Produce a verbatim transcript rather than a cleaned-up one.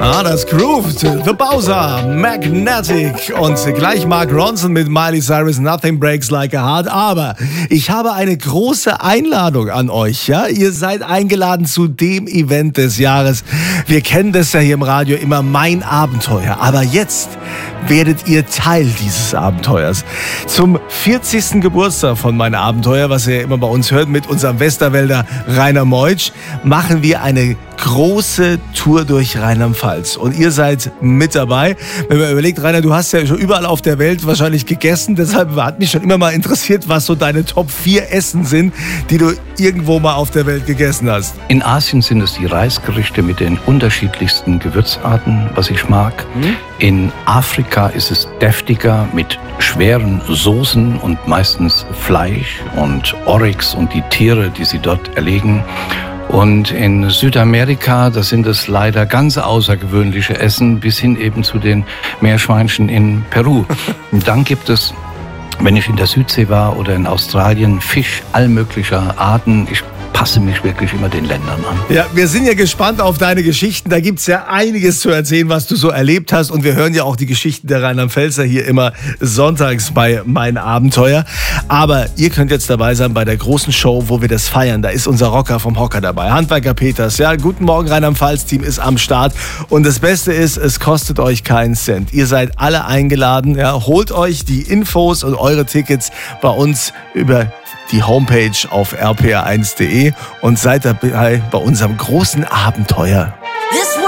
Ah, das grooved. The Bowser, Magnetic und gleich Mark Ronson mit Miley Cyrus, Nothing Breaks Like a Heart. Aber ich habe eine große Einladung an euch. Ja? Ihr seid eingeladen zu dem Event des Jahres. Wir kennen das ja hier im Radio immer, mein Abenteuer. Aber jetzt werdet ihr Teil dieses Abenteuers. Zum vierzigsten Geburtstag von Mein Abenteuer, was ihr immer bei uns hört, mit unserem Westerwälder Rainer Meutsch, machen wir eine große Tour durch Rheinland-Pfalz. Und ihr seid mit dabei. Wenn man überlegt, Rainer, du hast ja schon überall auf der Welt wahrscheinlich gegessen. Deshalb hat mich schon immer mal interessiert, was so deine Top vier Essen sind, die du irgendwo mal auf der Welt gegessen hast. In Asien sind es die Reisgerichte mit den unterschiedlichsten Gewürzarten, was ich mag. Hm? In Afrika ist es deftiger mit schweren Soßen und meistens Fleisch und Oryx und die Tiere, die sie dort erlegen. Und in Südamerika, das sind es leider ganz außergewöhnliche Essen, bis hin eben zu den Meerschweinchen in Peru. Und dann gibt es, wenn ich in der Südsee war oder in Australien, Fisch allmöglicher Arten. Ich passe mich wirklich immer den Ländern an. Ja, wir sind ja gespannt auf deine Geschichten. Da gibt es ja einiges zu erzählen, was du so erlebt hast. Und wir hören ja auch die Geschichten der Rheinland-Pfälzer hier immer sonntags bei Mein Abenteuer. Aber ihr könnt jetzt dabei sein bei der großen Show, wo wir das feiern. Da ist unser Rocker vom Hocker dabei, Handwerker Peters. Ja, guten Morgen, Rheinland-Pfalz-Team ist am Start. Und das Beste ist, es kostet euch keinen Cent. Ihr seid alle eingeladen. Ja, holt euch die Infos und eure Tickets bei uns über die Homepage auf r p r eins punkt d e und seid dabei bei unserem großen Abenteuer.